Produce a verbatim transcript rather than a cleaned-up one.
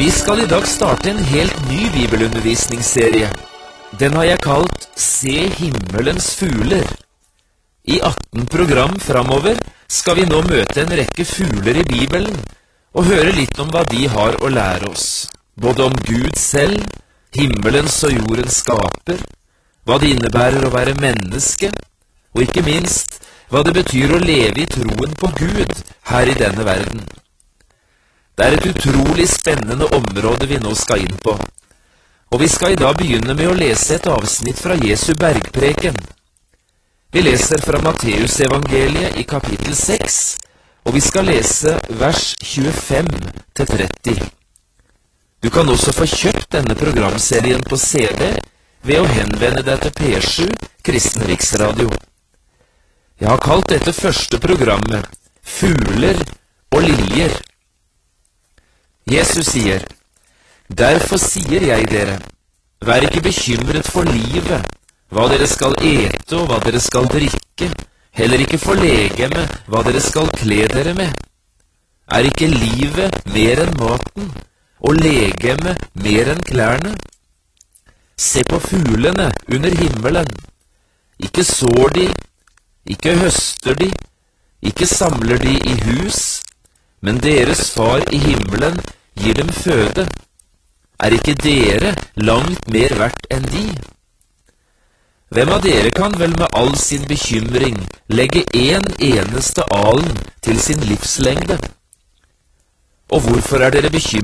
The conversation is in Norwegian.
Vi skal i dag starte en helt ny bibelundervisningsserie. Den har jeg kalt Se himmelens fugler. I atten program framover skal vi nå møte en rekke fugler i Bibelen og høre litt om hva de har å lære oss, både om Gud selv, himmelens og jordens skaper, hva det innebærer å være menneske, og ikke minst hva det betyr å leve i troen på Gud her i denne verden. Det er et utrolig spennende område vi nå skal inn på, og vi skal i dag begynne med å lese et avsnitt fra Jesu bergpreken. Vi leser fra Matteusevangeliet i kapittel seks, og vi skal lese vers tjuefem til tretti. Du kan også få kjøpt denne programserien på C D ved å henvende deg til P sju Kristen Riksradio. Jeg har kalt dette første programmet Fugler og liljer. Jesus sier, «Derfor sier jeg dere, vær ikke bekymret for livet, hva dere skal ete og hva dere skal drikke, heller ikke for legeme, hva dere skal kle dere med. Er ikke livet mer enn maten, og legeme mer enn klærne? Se på fuglene under himmelen. Ikke sår de, ikke høster de, ikke samler de i hus, men deres far i himmelen gir dem føde. Er ikke dere langt mer verdt enn de? Hvem av dere kan vel med all sin bekymring legge en eneste alen til sin livslengde? Og hvorfor er dere bekymret